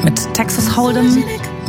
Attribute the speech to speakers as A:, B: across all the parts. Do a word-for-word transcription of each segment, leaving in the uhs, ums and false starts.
A: mit Texas Hold'em.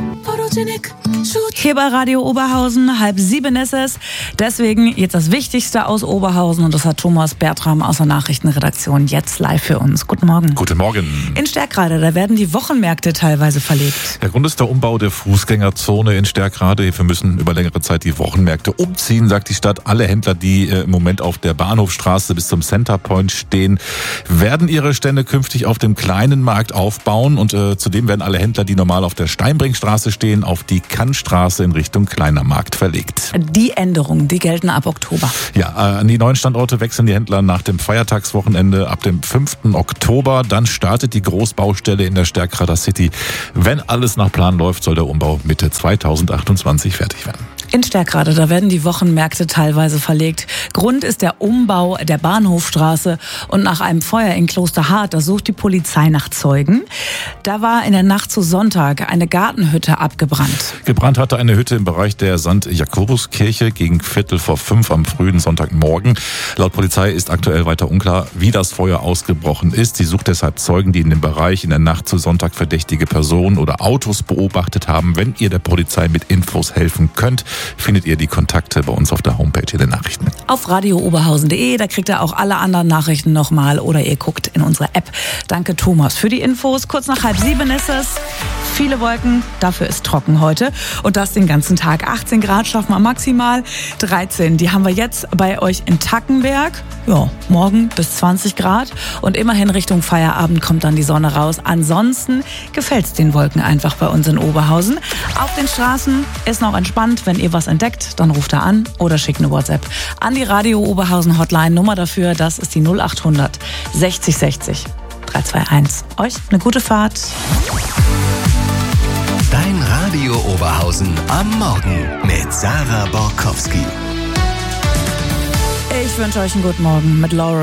A: Hier bei Radio Oberhausen, halb sieben ist es. Deswegen jetzt das Wichtigste aus Oberhausen. Und das hat Thomas Bertram aus der Nachrichtenredaktion jetzt live für uns. Guten Morgen.
B: Guten Morgen.
A: In Stärkrade, da werden die Wochenmärkte teilweise verlegt.
B: Der Grund ist der Umbau der Fußgängerzone in Stärkrade. Wir müssen über längere Zeit die Wochenmärkte umziehen, sagt die Stadt. Alle Händler, die im Moment auf der Bahnhofstraße bis zum Centerpoint stehen, werden ihre Stände künftig auf dem kleinen Markt aufbauen. Und äh, zudem werden alle Händler, die normal auf der Steinbringstraße stehen, auf die Kannstraße in Richtung Kleiner Markt verlegt.
A: Die Änderungen, die gelten ab Oktober.
B: Ja, an die neuen Standorte wechseln die Händler nach dem Feiertagswochenende ab dem fünften Oktober. Dann startet die Großbaustelle in der Stärkrader City. Wenn alles nach Plan läuft, soll der Umbau Mitte zweitausendachtundzwanzig fertig werden.
A: In Stärkrade, da werden die Wochenmärkte teilweise verlegt. Grund ist der Umbau der Bahnhofstraße. Und nach einem Feuer in Klosterhardt, da sucht die Polizei nach Zeugen. Da war in der Nacht zu Sonntag eine Gartenhütte abgebrannt.
B: Gebrannt hatte eine Hütte im Bereich der Sankt Jakobuskirche gegen Viertel vor fünf am frühen Sonntagmorgen. Laut Polizei ist aktuell weiter unklar, wie das Feuer ausgebrochen ist. Sie sucht deshalb Zeugen, die in dem Bereich in der Nacht zu Sonntag verdächtige Personen oder Autos beobachtet haben. Wenn ihr der Polizei mit Infos helfen könnt, findet ihr die Kontakte bei uns auf der Homepage in den Nachrichten.
A: Auf radio oberhausen punkt de, da kriegt ihr auch alle anderen Nachrichten nochmal oder ihr guckt in unsere App. Danke Thomas für die Infos. Kurz nach halb sieben ist es. Viele Wolken, dafür ist trocken heute. Und das den ganzen Tag. achtzehn Grad schaffen wir maximal. dreizehn, die haben wir jetzt bei euch in Tackenberg. Ja, morgen bis zwanzig Grad. Und immerhin Richtung Feierabend kommt dann die Sonne raus. Ansonsten gefällt's den Wolken einfach bei uns in Oberhausen. Auf den Straßen ist noch entspannt. Wenn ihr was entdeckt, dann ruft er an oder schickt eine WhatsApp an die Radio Oberhausen Hotline. Nummer dafür, das ist die null achthundert sechzig sechzig drei zwei eins. Euch eine gute Fahrt.
C: Dein Radio Oberhausen am Morgen mit Sarah Borkowski.
A: Ich wünsche euch einen guten Morgen mit Laura.